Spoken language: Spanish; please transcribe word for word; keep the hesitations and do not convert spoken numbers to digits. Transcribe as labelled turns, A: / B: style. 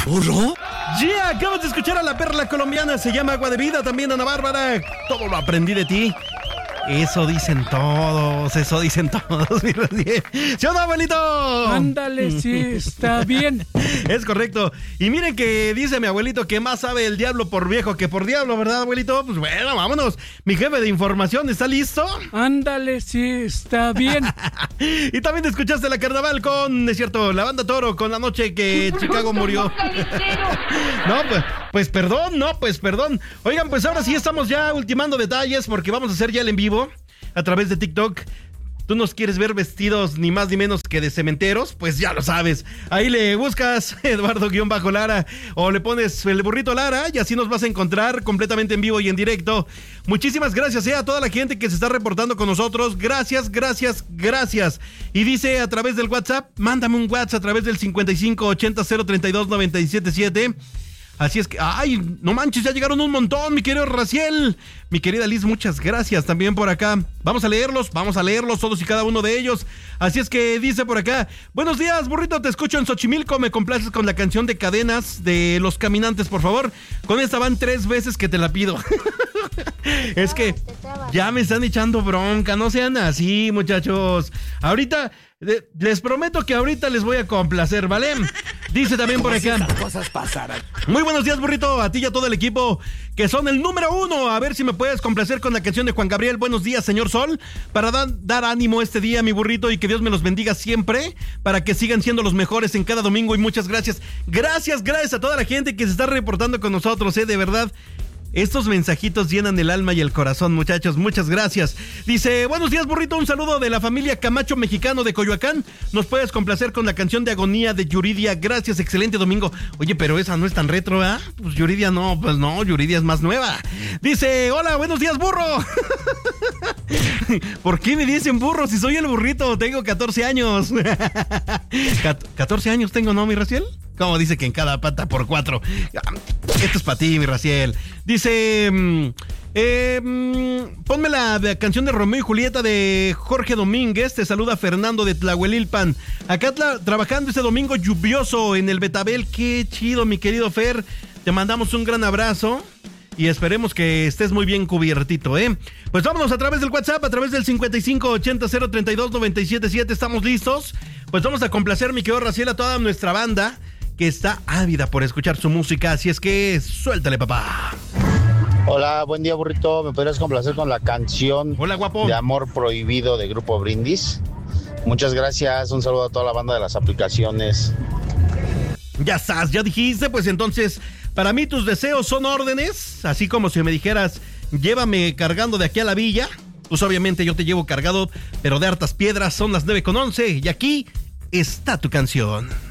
A: burro?
B: Ya, yeah, acabas de escuchar a la perla colombiana, se llama Agua de Vida, también Ana Bárbara. Todo lo aprendí de ti. Eso dicen todos, eso dicen todos. ¿Sí o no, abuelito?
C: Ándale, sí, está bien.
B: Es correcto. Y miren que dice mi abuelito que más sabe el diablo por viejo que por diablo, ¿verdad, abuelito? Pues bueno, vámonos. Mi jefe de información, ¿está listo?
C: Ándale, sí, está bien.
B: Y también te escuchaste la carnaval con, es cierto, la banda Toro con la noche que Chicago murió. No, pues, pues perdón, no, pues perdón. Oigan, pues ahora sí estamos ya ultimando detalles porque vamos a hacer ya el en vivo a través de TikTok. ¿Tú nos quieres ver vestidos ni más ni menos que de cementeros? Pues ya lo sabes. Ahí le buscas Eduardo-Lara o le pones el burrito Lara y así nos vas a encontrar completamente en vivo y en directo. Muchísimas gracias eh, a toda la gente que se está reportando con nosotros. Gracias, gracias, gracias. Y dice a través del WhatsApp, mándame un WhatsApp a través del cincuenta y cinco ochenta cero treinta y dos noventa y siete siete. Así es que, ay, no manches, ya llegaron un montón, mi querido Raciel. Mi querida Liz, muchas gracias también por acá. Vamos a leerlos, vamos a leerlos todos y cada uno de ellos. Así es que dice por acá, buenos días, burrito, te escucho en Xochimilco, me complaces con la canción de Cadenas de Los Caminantes, por favor. Con esta van tres veces que te la pido. Es que ya me están echando bronca, no sean así, muchachos. Ahorita, les prometo que ahorita les voy a complacer, ¿vale? Dice también por acá,
A: cosas pasarán.
B: Muy buenos días, burrito, a ti y a todo el equipo que son el número uno. A ver si me puedes complacer con la canción de Juan Gabriel, Buenos días, señor Sol, para da- dar ánimo este día, mi burrito, y que Dios me los bendiga siempre, para que sigan siendo los mejores en cada domingo, y muchas gracias. Gracias, gracias a toda la gente que se está reportando con nosotros, eh, de verdad. Estos mensajitos llenan el alma y el corazón, muchachos, muchas gracias. Dice, buenos días, burrito, un saludo de la familia Camacho Mexicano de Coyoacán. ¿Nos puedes complacer con la canción de Agonía de Yuridia? Gracias, excelente domingo. Oye, pero esa no es tan retro, ¿ah? ¿eh? Pues Yuridia no, pues no, Yuridia es más nueva. Dice, hola, buenos días, burro. ¿Por qué me dicen burro si soy el burrito? Tengo catorce años. catorce años tengo, ¿no, mi Raciel? Como dice que en cada pata por cuatro. Esto es para ti, mi Raciel. Dice, eh, ponme la, la canción de Romeo y Julieta de Jorge Domínguez. Te saluda Fernando de Tlahuelilpan. Acá tra- trabajando este domingo lluvioso en el Betabel. Qué chido, mi querido Fer. Te mandamos un gran abrazo y esperemos que estés muy bien cubiertito, ¿eh? Pues vámonos a través del WhatsApp, a través del cincuenta y cinco ochenta cero treinta y dos noventa y siete siete. ¿Estamos listos? Pues vamos a complacer, mi querido Raciel, a toda nuestra banda que está ávida por escuchar su música, así es que suéltale, papá.
D: Hola, buen día, burrito. ¿Me podrías complacer con la canción
B: Hola, guapo.
D: de Amor Prohibido de Grupo Brindis? Muchas gracias, un saludo a toda la banda de las aplicaciones.
B: Ya estás, ya dijiste, pues entonces, para mí tus deseos son órdenes, así como si me dijeras, llévame cargando de aquí a la villa, pues obviamente yo te llevo cargado, pero de hartas piedras. Son las nueve con once y aquí está tu canción.